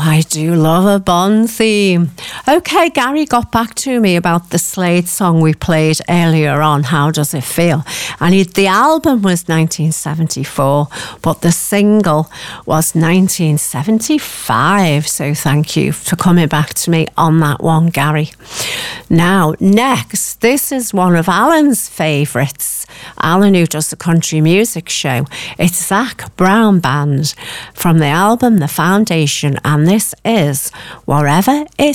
I do love a Bond theme. Okay, Gary got back to me about the Slade song we played earlier on, How Does It Feel? And the album was 1974, but the single was 1975. So thank you for coming back to me on that one, Gary. Now, next, this is one of Alan's favourites. Alan, who does the country music show. It's Zac Brown Band from the album The Foundation, and this is Wherever It